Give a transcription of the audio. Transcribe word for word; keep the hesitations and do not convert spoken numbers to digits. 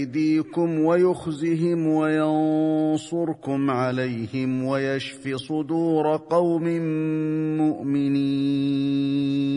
يُؤْذِيكُمْ وَيُخْزِهِمْ وَيَنصُرْكُمْ عَلَيْهِمْ وَيَشْفِ صُدُورَ قَوْمٍ مُّؤْمِنِينَ